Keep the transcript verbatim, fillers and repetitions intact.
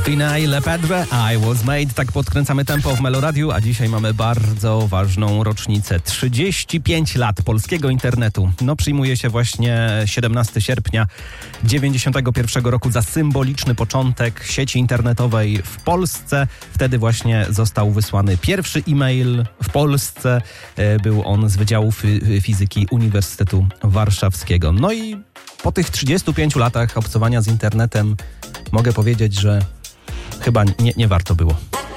Tina i Lepedre, I was made. Tak podkręcamy tempo w Meloradiu, a dzisiaj mamy bardzo ważną rocznicę. trzydzieści pięć lat polskiego internetu. No przyjmuje się właśnie siedemnastego sierpnia dziewięćdziesiątego pierwszego roku za symboliczny początek sieci internetowej w Polsce. Wtedy właśnie został wysłany pierwszy e-mail w Polsce. Był on z Wydziału Fizyki Uniwersytetu Warszawskiego. No i po tych trzydziestu pięciu latach obcowania z internetem mogę powiedzieć, że chyba nie, nie warto było.